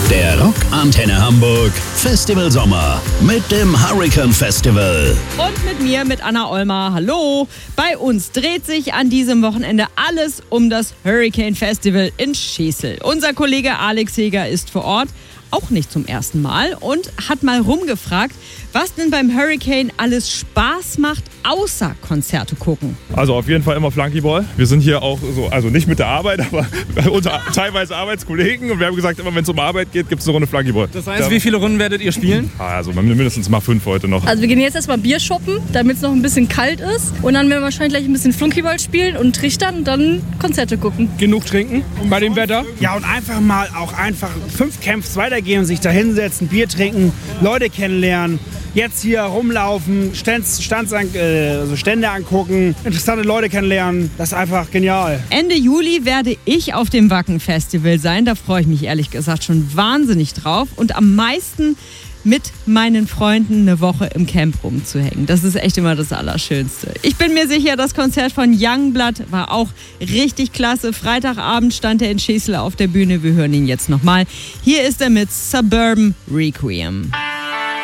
Der Rock Antenne Hamburg Festival Sommer mit dem Hurricane Festival. Und mit mir, mit Anna Ollmar. Hallo. Bei uns dreht sich an diesem Wochenende alles um das Hurricane Festival in Schesel. Unser Kollege Alex Heger ist vor Ort, auch nicht zum ersten Mal, und hat mal rumgefragt, was denn beim Hurricane alles Spaß macht, außer Konzerte gucken. Also auf jeden Fall immer Flunkyball. Wir sind hier auch so, also nicht mit der Arbeit, aber unter teilweise Arbeitskollegen. Und wir haben gesagt, immer wenn es um Arbeit geht, gibt es eine Runde Flunkyball. Das heißt, wie viele Runden werdet ihr spielen? Also mindestens mal 5 heute noch. Also wir gehen jetzt erstmal Bier shoppen, damit es noch ein bisschen kalt ist. Und dann werden wir wahrscheinlich gleich ein bisschen Flunkyball spielen und trichtern und dann Konzerte gucken. Genug trinken bei dem Wetter? Ja, und einfach mal auch 5 Camps weitergehen, sich da hinsetzen, Bier trinken, Leute kennenlernen. Jetzt hier rumlaufen, Stände angucken, interessante Leute kennenlernen. Das ist einfach genial. Ende Juli werde ich auf dem Wacken Festival sein. Da freue ich mich ehrlich gesagt schon wahnsinnig drauf. Und am meisten mit meinen Freunden eine Woche im Camp rumzuhängen. Das ist echt immer das Allerschönste. Ich bin mir sicher, das Konzert von Youngblood war auch richtig klasse. Freitagabend stand er in Schesel auf der Bühne. Wir hören ihn jetzt nochmal. Hier ist er mit Suburban Requiem.